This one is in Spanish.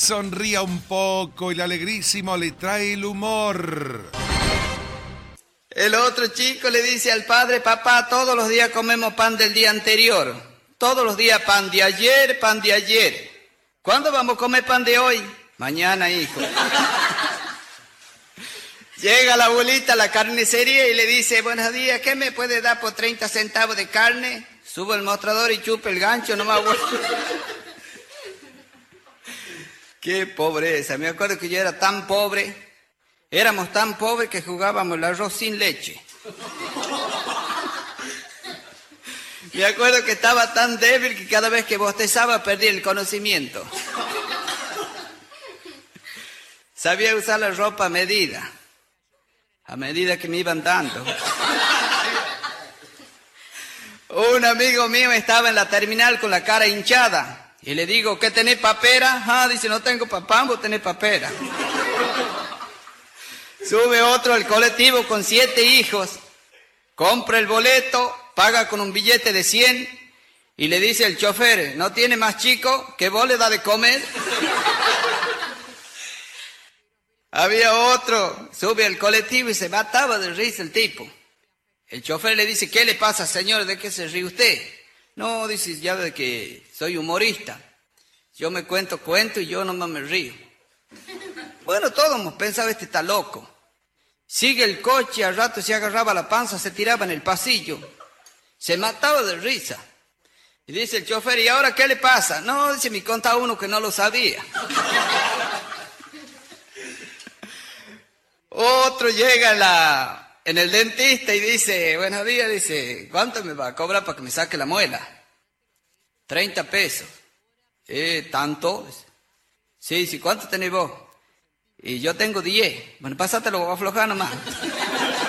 sonría un poco, el alegrísimo le trae el humor. El otro chico le dice al padre: papá, todos los días comemos pan del día anterior. Todos los días pan de ayer, pan de ayer. ¿Cuándo vamos a comer pan de hoy? Mañana, hijo. Llega la abuelita a la carnicería y le dice: buenos días, ¿qué me puede dar por 30 centavos de carne? Subo el mostrador y chupa el gancho, no me aguanto. Qué pobreza. Me acuerdo que yo era tan pobre. Éramos tan pobres que jugábamos el arroz sin leche. Me acuerdo que estaba tan débil que cada vez que bostezaba perdía el conocimiento. Sabía usar la ropa a medida que me iban dando. Un amigo mío estaba en la terminal con la cara hinchada y le digo: ¿qué tenés, papera? Ah, dice: no tengo papá, vos tenés papera. Sube otro al colectivo con 7 hijos, compra el boleto, paga con un billete de 100 y le dice al chofer: ¿no tiene más chico que vos le da de comer? Había otro, sube al colectivo y se mataba de risa el tipo. El chofer le dice: ¿qué le pasa, señor? ¿De qué se ríe usted? No, dice: ya de que soy humorista. Yo me cuento cuentos y yo nomás me río. Bueno, todos hemos pensado: este está loco. Sigue el coche, al rato se agarraba la panza, se tiraba en el pasillo. Se mataba de risa. Y dice el chofer: ¿y ahora qué le pasa? No, dice: me contaba uno que no lo sabía. Otro llega en el dentista y dice: buenos días, dice: ¿cuánto me va a cobrar para que me saque la muela? 30 pesos. ¿Tanto? Sí, sí, ¿cuánto tenés vos? Y yo tengo 10. Bueno, pásatelo, voy a aflojar nomás.